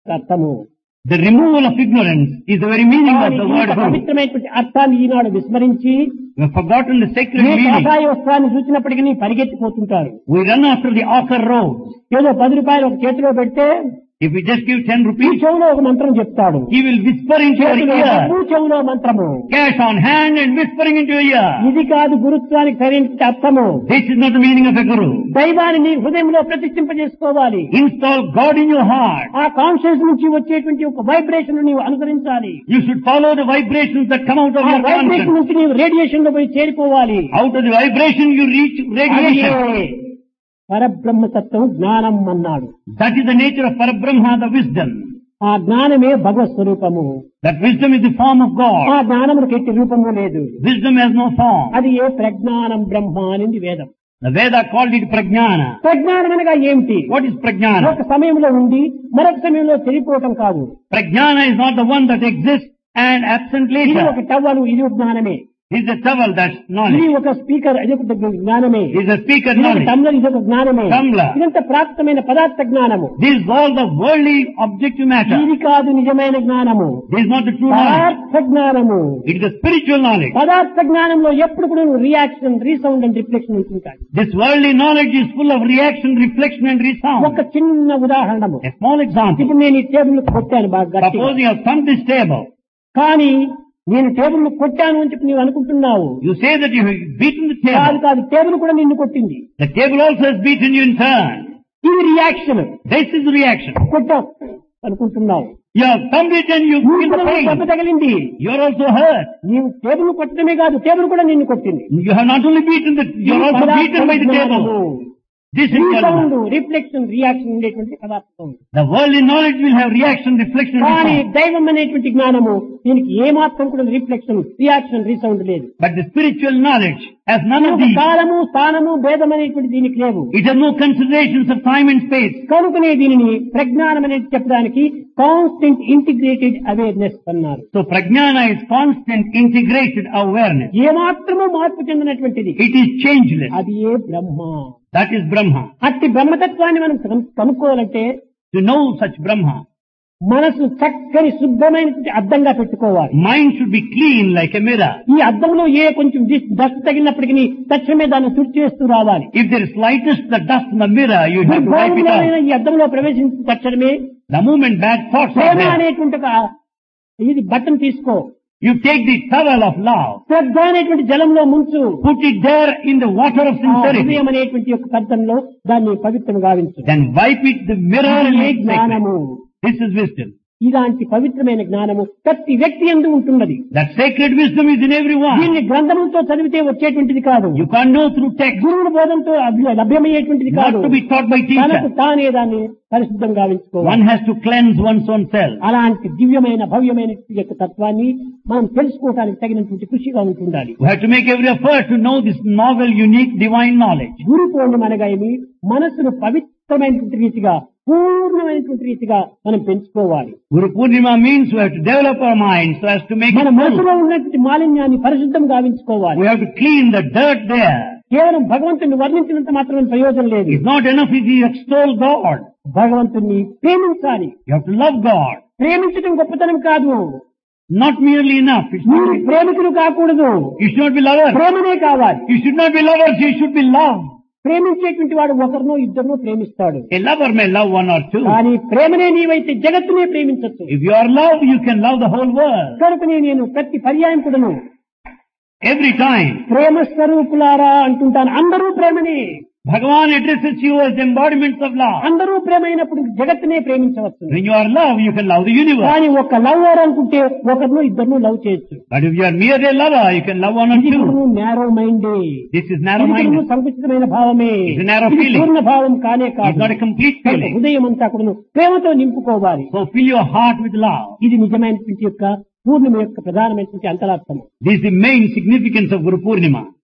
అర్థము. The removal of ignorance is the very meaning of the word Guru. పవిత్రమైనటువంటి అర్థాన్ని ఈనాడు విస్మరించి We have forgotten the sacred A meaning. కాషాయ వస్త్రాన్ని చూసినప్పటికీ పరిగెత్తిపోతుంటారు. We run after the ochre robe. ఏదో 10 రూపాయలు ఒక చేతిలో పెడితే If we just give 10 ఈ rupees, చెవులో ఒక మంత్రం చెప్తాడు. he will whisper into your చేతిలో ear. డబ్బు, చెవులో మంత్రము. Cash on hand and whispering into your ear. ఇది కాదు గురుత్వానికి సరైన అర్థము. This is not the meaning of a guru. దైవాన్ని నీ హృదయంలో ప్రతిష్ఠింపజేసుకోవాలి. Install God in your heart. ఆ కాన్షియస్ నుంచి వచ్చేటువంటి ఒక వైబ్రేషన్ నీవు అనుసరించాలి. You should follow the vibrations that come out of ఆ your వైబ్రేషన్ conscience. నుంచి నీవు రేడియేషన్ లో పోయి చేరుకోవాలి. Out of the vibration you reach radiation. అదే పరబ్రహ్మతత్వం జ్ఞానం అన్నాడు. That is the nature of Parabrahma, the wisdom. ఆ జ్ఞానమే భగవత్ స్వరూపము. That wisdom is the form of ఆ God. జ్ఞానములకు ఎట్టి రూపము లేదు. Wisdom has no form. అది ఏ ప్రజ్ఞానం బ్రహ్మ అనేది వేదం. The Veda called it prajnana. ప్రజ్ఞానం అనగా ఏమిటి? What is prajnana? ఒక సమయంలో ఉండి మరొక సమయంలో చెడిపోవటం కాదు. Prajnana is not the one that exists and absent ఇది later. ఒక టవలు, ఇది ఒక జ్ఞానమే. It is a towel, that's ఇది knowledge. ఒక స్పీకర్, ఇది ఒక జ్ఞానమే. It is a speaker ఇది ఒక knowledge. టంబ్లర్, ఇది ఒక జ్ఞానమే. Tumbler. ఇదంతా ప్రాప్తమైన పదార్థ జ్ఞానము. This is all the worldly objective matter. ఇది కాదు నిజమైన జ్ఞానము. This is not the true knowledge. పదార్థ జ్ఞానము. It is a spiritual knowledge. పదార్థ జ్ఞానంలో ఎప్పుడు కూడా రియాక్షన్, రీసౌండ్ అండ్ రిఫ్లెక్షన్ ఉంటుంటాయి. This worldly knowledge is full of reaction, reflection and resound. ఒక చిన్న ఉదాహరణము. A small example. ఇప్పుడు నేను ఈ టేబుల్ కొట్టాను బాగా గట్టిగా. Suppose you have thumped this table. కానీ నేను టేబుల్ కొట్టాను అని చెప్పి నీవు అనుకుంటున్నావు. You say that you have beaten the కాదు table. కాదు, టేబుల్ కూడా నిన్ను కొట్టింది. The table also has beaten you in turn. ఇది reaction. This is the reaction. కొట్టావు అనుకుంటున్నావు. You have thumped it and you feel the దెబ్బ pain. తగిలింది. You are also hurt. నీవు టేబుల్ కొట్టడమే కాదు, టేబుల్ కూడా నిన్ను కొట్టింది. You have not only beaten the, you are also beaten by the table. This is resound, Parabrahma. Reflection, reaction ఉండేటువంటి పదార్థం. The worldly knowledge will have reaction, reflection and కానీ resound. దైవం అనేటువంటి జ్ఞానము దీనికి ఏమాత్రం కూడా రిఫ్లెక్షన్, రియాక్షన్, రీసౌండ్ లేదు. But the spiritual knowledge has none of these. కాలము, స్థానము, భేదం అనేటువంటి దీనికి లేవు. It has no considerations of time and space. కనుకనే దీనిని ప్రజ్ఞానం అనేది చెప్పడానికి కాన్స్టెంట్ ఇంటిగ్రేటెడ్ అవేర్నెస్ అన్నారు. So prajnana is constant integrated awareness. ఏమాత్రమూ మార్పు చెందినటువంటిది. It is changeless. అది ఏ బ్రహ్మ. That is Brahma. అట్టి బ్రహ్మతత్వాన్ని మనం కనుక్కోవాలంటే To know such Brahma, మనసు చక్కని శుద్ధమైనటువంటి అద్దంగా పెట్టుకోవాలి. mind should be clean like a mirror. ఈ అద్దంలో ఏ కొంచెం డస్ట్ తగిలినప్పటికీ తక్షణమే దాన్ని శుద్ధి చేస్తూ రావాలి. If there is slightest the dust in the mirror, you have to wipe it దుర్భావములైన out. ఈ అద్దంలో ప్రవేశించిన తక్షణమే The moment bad thoughts are Prema there, అనేటువంటి ఒక ఇది బట్టను తీసుకో, you take the towel of love, శ్రద్ధ అనేటువంటి జలంలో ముంచు, put it there in the water of ఆ sincerity, హృదయం అనేటువంటి యొక్క కర్తంలో దాన్ని పవిత్రం గావించు. then wipe it the mirror and ఇది make sacred. జ్ఞానము. This is wisdom. ఇలాంటి పవిత్రమైన జ్ఞానము ప్రతి వ్యక్తి యందు ఉంటున్నది. That sacred wisdom is in everyone. దీన్ని గ్రంథములతో చదివితే వచ్చేటువంటిది కాదు. You can't know through text, గురువుల బోధంతో లభ్యమయ్యేటువంటిది not కాదు. to be taught by తనకు teacher. తానే దాన్ని పరిశుద్ధం గావించుకోవాలి. One has to cleanse one's own self. అలాంటి దివ్యమైన భవ్యమైన యొక్క తత్వాన్ని మనం తెలుసుకోవడానికి తగినటువంటి కృషిగా ఉంటుండాలి. We have to make every effort to know this novel, unique, divine knowledge. Guru Purnima అనగా ఏమి? మనస్సును పవిత్రమైనటువంటి రీతిగా, పూర్ణమైనటువంటి రీతిగా మనం పెంచుకోవాలి. Guru Purnima means we have to develop our mind so as to make మన it full. మనసులో ఉన్నటువంటి మాలిన్యాన్ని పరిశుద్ధం గావించుకోవాలి. We have to clean the dirt there. కేవలం భగవంతుని వర్ణించినంత మాత్రం ప్రయోజనం లేదు. It's not enough if you extol God. భగవంతుని ప్రేమించాలి. You have to love God. ప్రేమించడం గొప్పతనం కాదు. Not merely enough. It's మీరు not, ప్రేమికులు కాకూడదు, you should not be lovers. ప్రేమనే కావాలి. You should not be lovers, you should be loved. ప్రేమించేటువంటి వాడు ఒకరినో ఇద్దరినో ప్రేమిస్తాడు. A lover may love one or two. కానీ ప్రేమనే నీవైతే జగత్తునే ప్రేమించచ్చు. If you are love, you can love the whole world. కనుకనే నేను ప్రతి పర్యాయం కూడాను Every time. ప్రేమ స్వరూపులారా అంటుంటాను. అందరూ ప్రేమనే. Bhagavan addresses you as embodiments of love. అందరూ ప్రేమ అయినప్పుడు జగత్తునే ప్రేమించవచ్చు. When you are love, you can love the universe. కానీ ఒక లవర్ అనుకుంటే ఒకరినో ఇద్దరినో లవ్ చేయొచ్చు. But if you are merely a lover, you can love one or ఇది two. Narrow మైండే. This is narrow-minded. సంకుచితమైన భావమే. It's a narrow ఇది feeling. పూర్ణ భావం కానే It's కాదు. not a complete feeling. హృదయం అంతా కూడా ప్రేమతో నింపుకోవాలి. So fill your heart with love. ఇది నిజమైనటువంటి యొక్క పూర్ణిమ యొక్క ప్రధానమైనటువంటి అంతరార్థం. This is the main significance of Guru Purnima.